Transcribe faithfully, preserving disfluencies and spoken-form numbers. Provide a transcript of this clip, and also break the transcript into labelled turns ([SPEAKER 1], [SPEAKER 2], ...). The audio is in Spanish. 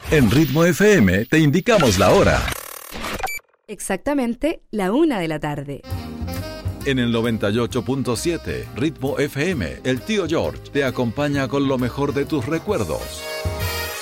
[SPEAKER 1] En Ritmo F M te indicamos la hora.
[SPEAKER 2] Exactamente la una de la tarde.
[SPEAKER 1] En el noventa y ocho punto siete, Ritmo F M, el tío George te acompaña con lo mejor de tus recuerdos.